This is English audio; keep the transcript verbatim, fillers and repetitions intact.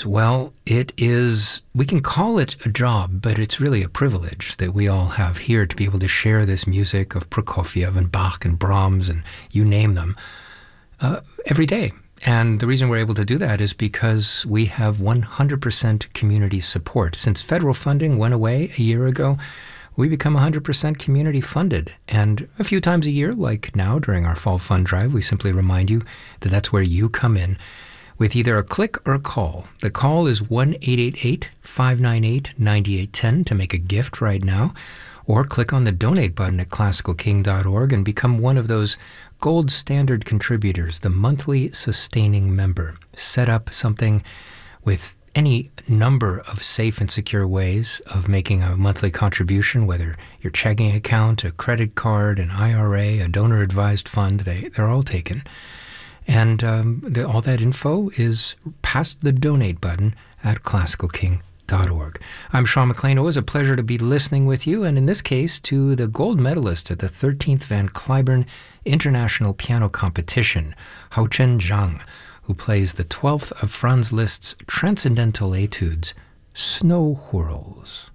Awards. Well, it is, we can call it a job, but it's really a privilege that we all have here to be able to share this music of Prokofiev and Bach and Brahms and you name them uh, every day. And the reason we're able to do that is because we have one hundred percent community support. Since federal funding went away a year ago, we become one hundred percent community funded. And a few times a year, like now during our fall fund drive, we simply remind you that that's where you come in with either a click or a call. The call is one eight eight eight, five nine eight, nine eight one zero to make a gift right now, or click on the donate button at classical king dot org and become one of those gold standard contributors, the monthly sustaining member. Set up something with any number of safe and secure ways of making a monthly contribution, whether your checking account, a credit card, an I R A, a donor-advised fund, they, they're all taken. And um, the, all that info is past the donate button at classical king dot org. I'm Sean McLean. Always a pleasure to be listening with you, and in this case, to the gold medalist at the thirteenth Van Cliburn International Piano Competition, Haochen Zhang, who plays the twelfth of Franz Liszt's Transcendental Etudes, Snow Whirls.